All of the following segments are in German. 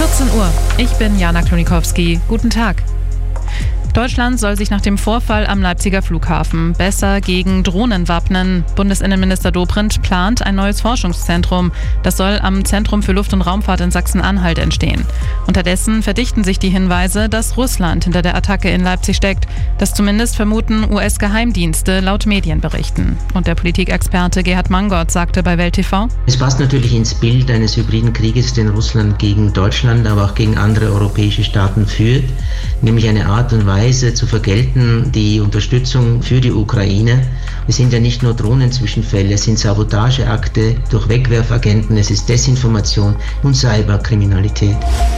14 Uhr. Ich bin Jana Klonikowski. Guten Tag. Deutschland soll sich nach dem Vorfall am Leipziger Flughafen besser gegen Drohnen wappnen. Bundesinnenminister Dobrindt plant ein neues Forschungszentrum. Das soll am Zentrum für Luft- und Raumfahrt in Sachsen-Anhalt entstehen. Unterdessen verdichten sich die Hinweise, dass Russland hinter der Attacke in Leipzig steckt. Das zumindest vermuten US-Geheimdienste laut Medienberichten. Und der Politikexperte Gerhard Mangott sagte bei Welt TV: Es passt natürlich ins Bild eines hybriden Krieges, den Russland gegen Deutschland, aber auch gegen andere europäische Staaten führt. Nämlich eine Art und Weise zu vergelten, die Unterstützung für die Ukraine. Es sind ja nicht nur Drohnenzwischenfälle, es sind Sabotageakte durch Wegwerfagenten, es ist Desinformation und Cyberkriminalität.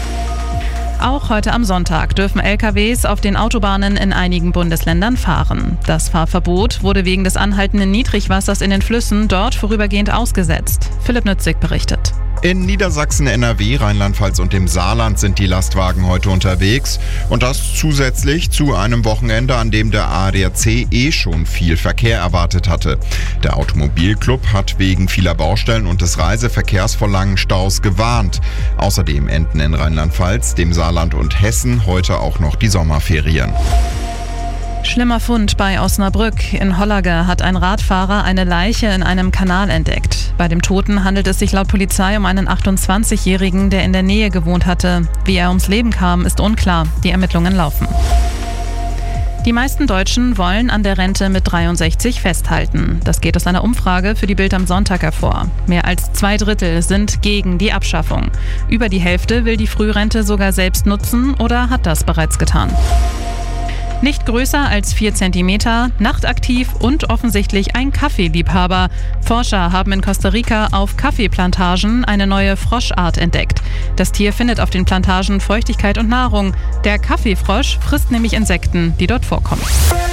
Auch heute am Sonntag dürfen LKWs auf den Autobahnen in einigen Bundesländern fahren. Das Fahrverbot wurde wegen des anhaltenden Niedrigwassers in den Flüssen dort vorübergehend ausgesetzt. Philipp Nützig berichtet. In Niedersachsen, NRW, Rheinland-Pfalz und dem Saarland sind die Lastwagen heute unterwegs. Und das zusätzlich zu einem Wochenende, an dem der ADAC schon viel Verkehr erwartet hatte. Der Automobilclub hat wegen vieler Baustellen und des Reiseverkehrs vor langen Staus gewarnt. Außerdem enden in Rheinland-Pfalz, dem Saarland und Hessen heute auch noch die Sommerferien. Schlimmer Fund bei Osnabrück. In Hollage hat ein Radfahrer eine Leiche in einem Kanal entdeckt. Bei dem Toten handelt es sich laut Polizei um einen 28-Jährigen, der in der Nähe gewohnt hatte. Wie er ums Leben kam, ist unklar. Die Ermittlungen laufen. Die meisten Deutschen wollen an der Rente mit 63 festhalten. Das geht aus einer Umfrage für die Bild am Sonntag hervor. Mehr als 2/3 sind gegen die Abschaffung. Über die Hälfte will die Frührente sogar selbst nutzen oder hat das bereits getan. Nicht größer als 4 Zentimeter, nachtaktiv und offensichtlich ein Kaffeeliebhaber. Forscher haben in Costa Rica auf Kaffeeplantagen eine neue Froschart entdeckt. Das Tier findet auf den Plantagen Feuchtigkeit und Nahrung. Der Kaffeefrosch frisst nämlich Insekten, die dort vorkommen.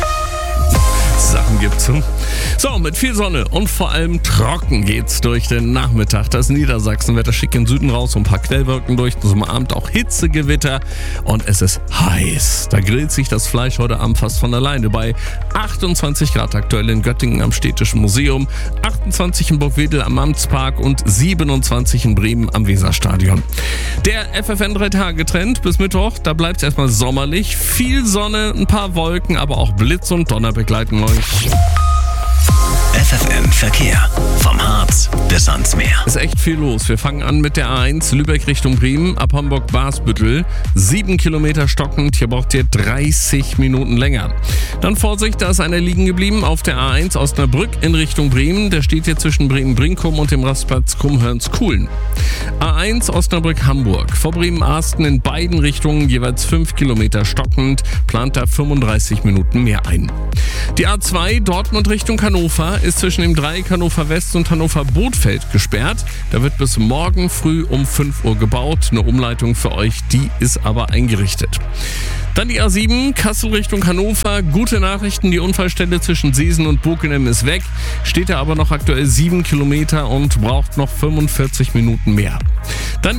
Sachen gibt's. So, mit viel Sonne und vor allem trocken geht's durch den Nachmittag. Das Niedersachsenwetter schick im Süden raus, so ein paar Quellwolken durch, zum Abend auch Hitzegewitter und es ist heiß. Da grillt sich das Fleisch heute Abend fast von alleine bei 28 Grad aktuell in Göttingen am Städtischen Museum, 28 in Burgwedel am Amtspark und 27 in Bremen am Weserstadion. Der FFN 3-Tage-Trend bis Mittwoch, da bleibt's erstmal sommerlich, viel Sonne, ein paar Wolken, aber auch Blitz und Donner begleiten euch. FFN Verkehr. Vom Harz bis ans Meer. Ist echt viel los. Wir fangen an mit der A1 Lübeck Richtung Bremen ab Hamburg-Basbüttel. 7 Kilometer stockend. Hier braucht ihr 30 Minuten länger. Dann Vorsicht, da ist einer liegen geblieben auf der A1 Osnabrück in Richtung Bremen. Der steht hier zwischen Bremen-Brinkum und dem Rastplatz Krummhörns-Kuhlen. A1 Osnabrück-Hamburg. Vor Bremen-Arsten in beiden Richtungen jeweils 5 Kilometer stockend. Plant da 35 Minuten mehr ein. Die A2 Dortmund Richtung Hannover ist zwischen dem Dreieck Hannover West und Hannover Bothfeld gesperrt. Da wird bis morgen früh um 5 Uhr gebaut. Eine Umleitung für euch, die ist aber eingerichtet. Dann die A7 Kassel Richtung Hannover. Gute Nachrichten, die Unfallstelle zwischen Seesen und Bockenem ist weg. Steht da aber noch aktuell 7 Kilometer und braucht noch 45 Minuten mehr. Dann